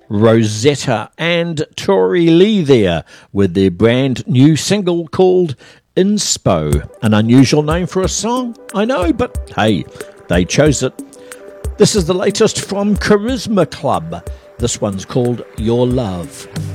Rosetta and Tori Lee there with their brand new single called Inspo. An unusual name for a song, I know, but hey, they chose it. This is the latest from Charisma Club. This one's called Your Love.